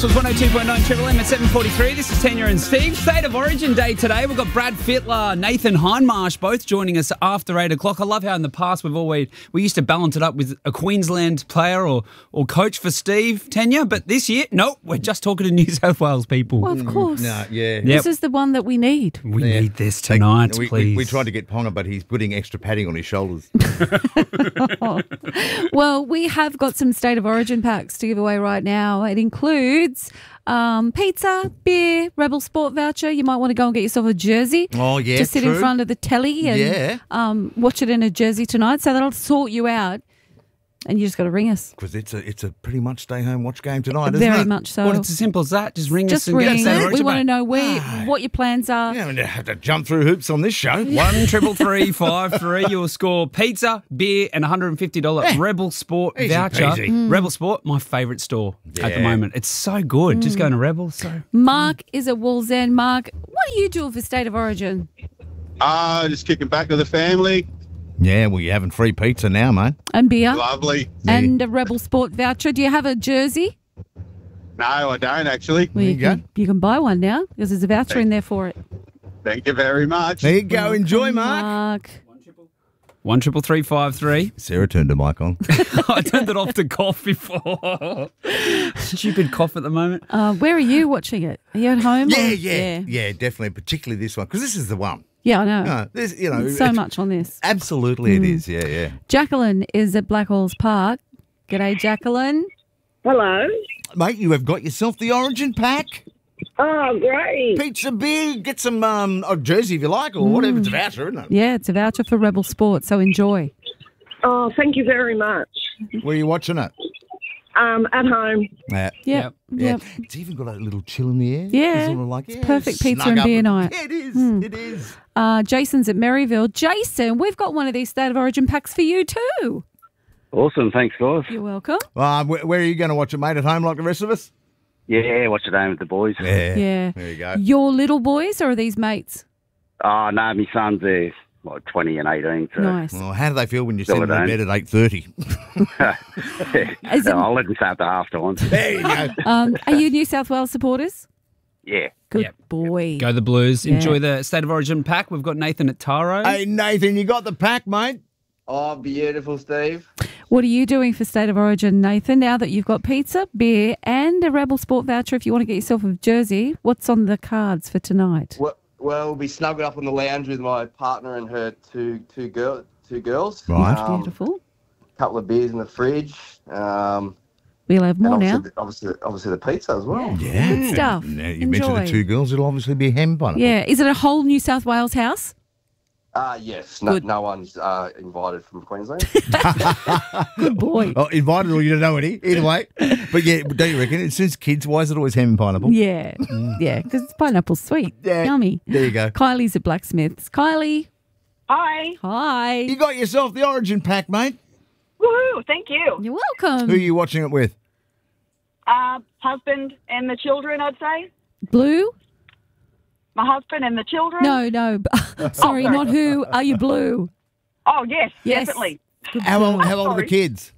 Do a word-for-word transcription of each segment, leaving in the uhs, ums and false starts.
It's one oh two point nine Triple M at seven forty-three. This is Tanya and Steve. State of Origin Day today. We've got Brad Fittler, Nathan Hindmarsh both joining us after eight o'clock. I love how in the past we've always we used to balance it up with a Queensland player or, or coach for Steve, Tanya. But this year, nope, we're just talking to New South Wales people. Well, of course. No, yeah. Yep. This is the one that we need. We Yeah. need this tonight, we, please. We, we tried to get Ponga, but he's putting extra padding on his shoulders. Well, we have got some State of Origin packs to give away right now. It includes um, pizza, beer, Rebel Sport voucher. You might want to go and get yourself a jersey. Oh, yeah, to sit true. in front of the telly and Yeah. um, watch it in a jersey tonight. So that'll sort you out. And you just got to ring us. Because it's a it's a pretty much stay home watch game tonight, isn't Very it? much so. Well, it's as simple as that. Just ring Just us and get ring. a State of Origin We want to back. know where, what your plans are. Yeah, I mean, you have to jump through hoops on this show. One triple three five three. You'll score pizza, beer, and a hundred and fifty dollar Eh, Rebel Sport easy voucher. peasy. Mm. Rebel Sport, my favourite store at the Yeah. moment. It's so good. Just going to Rebel. So Mark is at Wallsend. Mark, what are you doing for State of Origin? Ah, just kicking back with the family. Yeah, well, you're having free pizza now, mate. And beer. Lovely. And a Rebel Sport voucher. Do you have a jersey? No, I don't actually. Well, you can, go. you can buy one now because there's a voucher in there for it. Thank you very much. There you go. Enjoy, Mark. Mark. one triple three five three. Sarah turned her mic on. I turned it off to cough before. Stupid cough at the moment. Uh, where are you watching it? Are you at home? yeah, or- yeah, yeah, definitely. Particularly this one, because this is the one. Yeah, I know. No, this, you know, so it's- much on this. Absolutely, it is. Yeah, yeah. Jacqueline is at Blackwells Park. G'day, Jacqueline. Hello. Mate, you have got yourself the Origin pack. Oh, great. Pizza, beer, get some um, a jersey if you like, or whatever. It's a voucher, isn't it? Yeah, it's a voucher for Rebel Sport, so enjoy. Oh, thank you very much. Where are you watching it? Um, at home. Yeah. Yep. Yep. Yeah. It's even got a little chill in the air. Yeah. It's sort of like, It's yeah, perfect pizza snug and up beer night. Yeah, it is. It is. Uh, Jason's at Maryville. Jason, we've got one of these State of Origin packs for you too. Awesome, thanks, guys. You're welcome. Uh, where, where are you going to watch it, mate? At home like the rest of us? Yeah, watch it home with the boys. Yeah. Yeah. There you go. Your little boys or are these mates? Oh, no, my son's there, like twenty and eighteen. So Nice. Well, how do they feel when you Still send them to at bed home. at eight thirty? Is it- I'll let them start the half time. There you go. Um, are you New South Wales supporters? Yeah. Good Yep. boy. Go the Blues. Yeah. Enjoy the State of Origin pack. We've got Nathan at Taro. Hey, Nathan, you got the pack, mate? Oh, beautiful, Steve. What are you doing for State of Origin, Nathan, now that you've got pizza, beer and a Rebel Sport voucher if you want to get yourself a jersey? What's on the cards for tonight? Well, well, we'll be snuggled up on the lounge with my partner and her two two girl two girls. Right. Um, Beautiful. couple of beers in the fridge. Um, We'll have more and now. obviously, obviously, obviously the pizza as well. Yeah. Good stuff. Now, you mentioned Enjoy. the two girls. It'll obviously be a hem bun. Yeah. Is it a whole New South Wales house? Ah, yes. No, Good. no one's uh, invited from Queensland. Good boy. Oh, invited or you don't know any. Either way. But yeah, don't you reckon? Since kids, why is it always ham and pineapple? Yeah. Yeah, because pineapple's sweet. Yeah. Yummy. There you go. Kylie's at Blacksmiths. Kylie. Hi. Hi. You got yourself the Origin pack, mate. Woohoo. Thank you. You're welcome. Who are you watching it with? Uh, husband and the children, I'd say. Blue? My husband and the children. No, no. Sorry, not who. Are you blue? Oh, yes, Yes. definitely. Good How boy. old, how old are the Sorry. kids?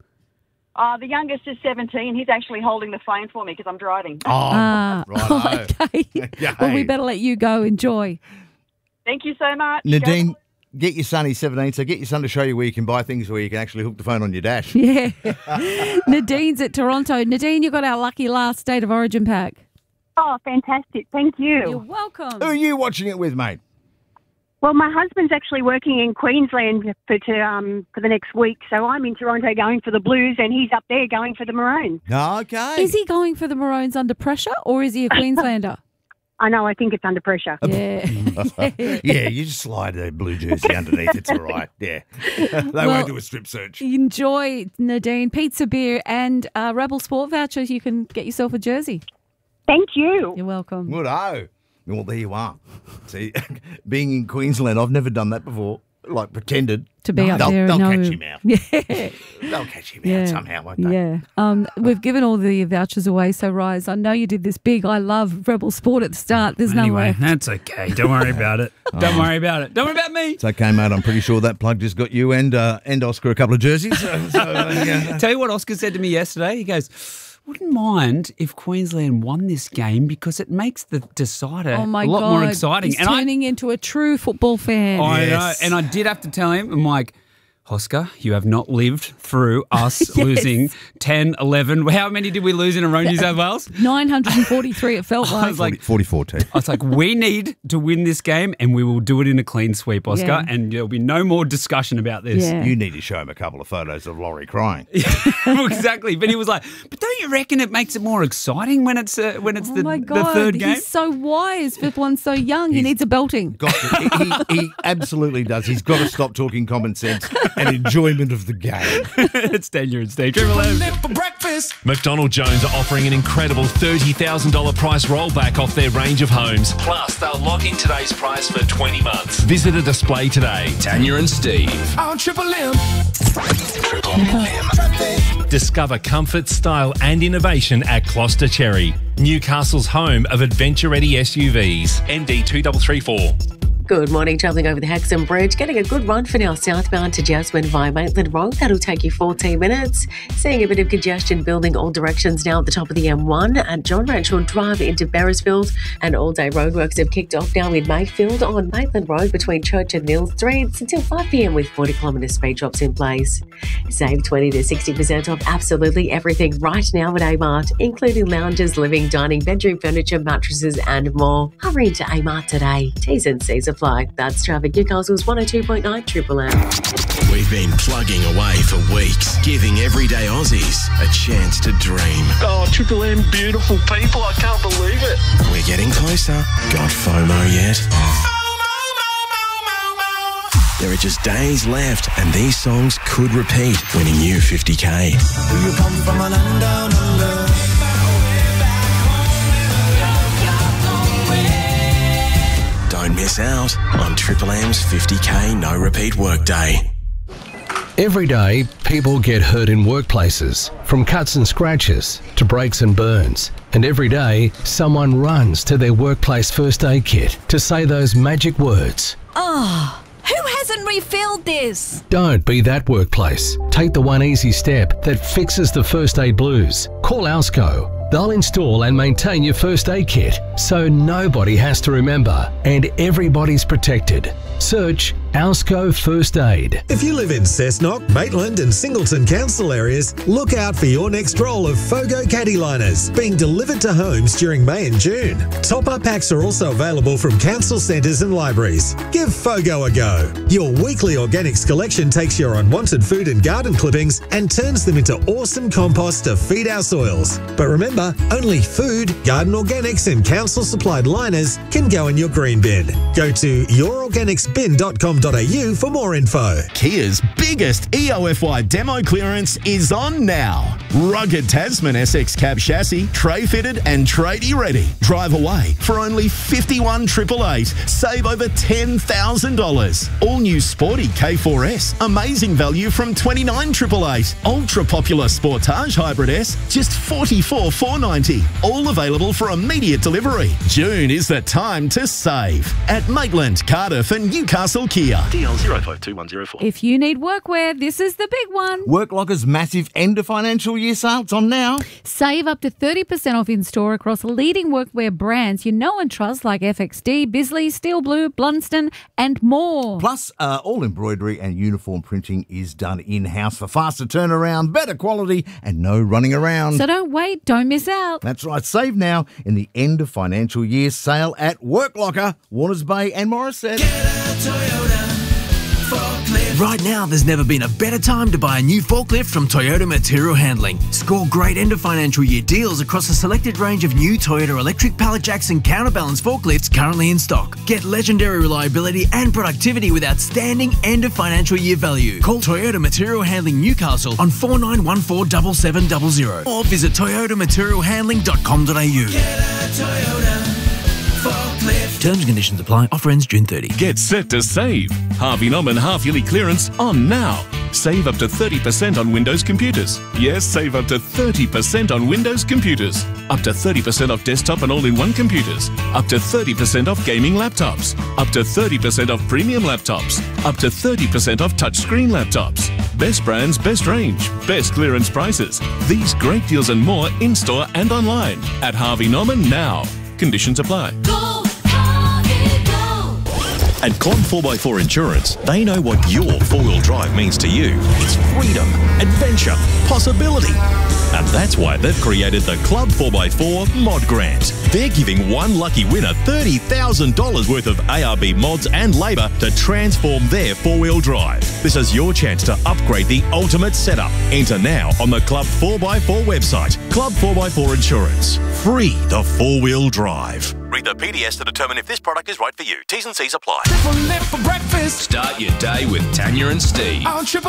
Uh, the youngest is seventeen. He's actually holding the phone for me because I'm driving. Oh, Ah, righto. okay. Yeah, Well, we hey. better let you go. Enjoy. Thank you so much. Nadine, get your son, he's seventeen, so get your son to show you where you can buy things where you can actually hook the phone on your dash. Yeah. Nadine's at Toronto. Nadine, you got our lucky last State of Origin pack. Oh, fantastic. Thank You're you. welcome. Who are you watching it with, mate? Well, my husband's actually working in Queensland for to, um, for the next week, so I'm in Toronto going for the Blues and he's up there going for the Maroons. Okay. Is he going for the Maroons under pressure or is he a Queenslander? I know, I think it's under pressure. Yeah. Yeah, you just slide a blue jersey underneath. It's all right. Yeah. They Well- won't do a strip search. Enjoy, Nadine. Pizza, beer, and uh, Rebel Sport vouchers. You can get yourself a jersey. Thank you. You're welcome. Good oh. Well, there you are. See, being in Queensland, I've never done that before. Like pretended To be up they'll, there. They'll no. catch him out. Yeah. They'll catch him Yeah. out somehow, won't they? Yeah. Um, we've given all the vouchers away, so Rise, I know you did this big I love Rebel Sport at the start. There's no Anyway, way. that's okay. Don't worry about it. Don't worry about it. Don't worry about me. It's okay, mate. I'm pretty sure that plug just got you and uh, and Oscar a couple of jerseys. So, so, uh, yeah. Tell you what Oscar said to me yesterday. He goes, wouldn't mind if Queensland won this game because it makes the decider Oh my a lot God. more exciting. He's turning into a true football fan. I Yes. know, and I did have to tell him, I'm like, Oscar, you have not lived through us Yes. losing ten, eleven. How many did we lose in a row, New South Wales? nine hundred forty-three it felt I like. was like, forty-four T. I was like, we need to win this game and we will do it in a clean sweep, Oscar, Yeah. and there'll be no more discussion about this. Yeah. You need to show him a couple of photos of Laurie crying. Exactly. But he was like, but don't you reckon it makes it more exciting when it's uh, when it's Oh the, my the God, third game? he's so wise. Fifth one's so young. He needs a belting. Got to, he, he absolutely does. He's got to stop talking common sense and enjoyment of the game. It's Daniel and Steve. Triple M. McDonald Jones are offering an incredible thirty thousand dollars price rollback off their range of homes. Plus, they'll lock in today's price for twenty months. Visit a display today. Tanya and Steve. On Triple M. Triple M. Discover comfort, style and innovation at Gloucester Cherry, Newcastle's home of adventure-ready S U Vs. N D two three three four. Good morning, travelling over the Hexham Bridge. Getting a good run for now southbound to Jasmine via Maitland Road. That'll take you fourteen minutes. Seeing a bit of congestion building all directions now at the top of the M one at John Rachel Drive into Beresfield. And all-day roadworks have kicked off now in Mayfield on Maitland Road between Church and Mill Streets until five p.m. with forty kilometre speed drops in place. Save twenty to sixty percent off absolutely everything right now at A-Mart, including lounges, living, dining, bedroom furniture, mattresses and more. Hurry into A-Mart today. T's and C's apply. That's traffic. Newcastle's one oh two point nine Triple M. We've been plugging away for weeks, giving everyday Aussies a chance to dream. Oh, Triple M, beautiful people. I can't believe it. We're getting closer. Got FOMO yet? There are just days left, and these songs could repeat, winning you fifty K. Do you come from a land down under? Don't miss out on Triple M's fifty K no repeat workday. Every day, people get hurt in workplaces, from cuts and scratches to breaks and burns. And every day, someone runs to their workplace first aid kit to say those magic words. Oh, who hasn't refilled this? Don't be that workplace. Take the one easy step that fixes the first aid blues. Call Alsco. They'll install and maintain your first aid kit so nobody has to remember and everybody's protected. Search Alsco First Aid. If you live in Cessnock, Maitland and Singleton council areas, look out for your next roll of Fogo caddy liners being delivered to homes during May and June. Top-up packs are also available from council centres and libraries. Give Fogo a go. Your weekly organics collection takes your unwanted food and garden clippings and turns them into awesome compost to feed our soils. But remember, only food, garden organics and council-supplied liners can go in your green bin. Go to your organics bin dot com dot a u for more info. Kia's biggest E O F Y demo clearance is on now. Rugged Tasman S X cab chassis, tray fitted and tradie ready. Drive away for only fifty-one eight eight eight. Save over ten thousand dollars. All new sporty K four S, amazing value from twenty-nine eight eight eight. Ultra popular Sportage Hybrid S, just forty-four four ninety. All available for immediate delivery. June is the time to save at Maitland, Cardiff and Newcastle Kia. D L zero five two one zero four. If you need workwear, this is the big one. Worklocker's massive end of financial year sale. It's on now. Save up to thirty percent off in store across leading workwear brands you know and trust like F X D, Bisley, Steel Blue, Blunston and more. Plus, uh, all embroidery and uniform printing is done in-house for faster turnaround, better quality and no running around. So don't wait, don't miss out. That's right. Save now in the end of financial year sale at Worklocker, Warners Bay and Morisset. Right now, there's never been a better time to buy a new forklift from Toyota Material Handling. Score great end of financial year deals across a selected range of new Toyota electric pallet jacks and counterbalance forklifts currently in stock. Get legendary reliability and productivity with outstanding end of financial year value. Call Toyota Material Handling Newcastle on four nine one four seven seven zero zero or visit toyota material handling dot com dot a u. Terms and conditions apply. Offer ends June thirtieth. Get set to save. Harvey Norman half-yearly clearance on now. Save up to thirty percent on Windows computers. Yes, save up to thirty percent on Windows computers. Up to thirty percent off desktop and all-in-one computers. Up to thirty percent off gaming laptops. Up to thirty percent off premium laptops. Up to thirty percent off touchscreen laptops. Best brands, best range, best clearance prices. These great deals and more in-store and online at Harvey Norman now. Conditions apply. At Club four by four Insurance, they know what your four-wheel drive means to you. It's freedom, adventure, possibility. And that's why they've created the Club four by four Mod Grant. They're giving one lucky winner thirty thousand dollars worth of A R B mods and labour to transform their four-wheel drive. This is your chance to upgrade the ultimate setup. Enter now on the Club four by four website. Club four by four Insurance. Free the four-wheel drive. Read the P D S to determine if this product is right for you. T's and C's apply. Start your day with Tanya and Steve. On Triple